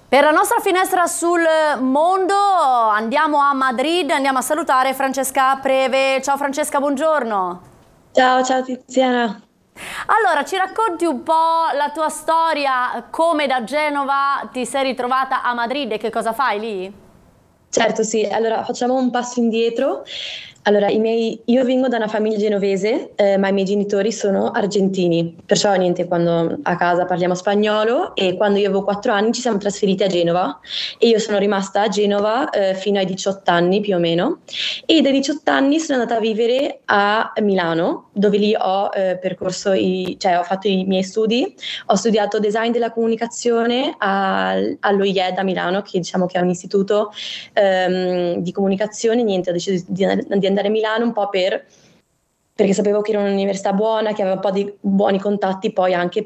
Per la nostra finestra sul mondo andiamo a Madrid, andiamo a salutare Francesca Preve. Ciao Francesca, buongiorno. Ciao, ciao Tiziana. Allora, ci racconti un po' la tua storia, come da Genova ti sei ritrovata a Madrid e che cosa fai lì? Certo, sì, allora facciamo un passo indietro. Allora, io vengo da una famiglia genovese, ma i miei genitori sono argentini, perciò niente, quando a casa parliamo spagnolo e quando io avevo 4 anni ci siamo trasferiti a Genova e io sono rimasta a Genova fino ai 18 anni più o meno e dai 18 anni sono andata a vivere a Milano, dove lì ho cioè ho fatto i miei studi, ho studiato design della comunicazione allo IED a Milano, che diciamo che è un istituto di comunicazione. Niente, ho deciso di andare a Milano un po' perché sapevo che era un'università buona, che aveva un po' di buoni contatti poi anche